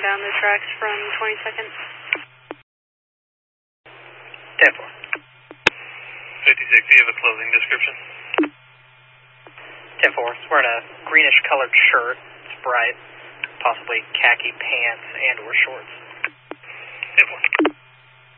down the tracks from 22nd. 10-4. 56, do you have a clothing description? 10-4, he's wearing a greenish colored shirt. It's bright. Possibly khaki pants and or shorts. 10-4.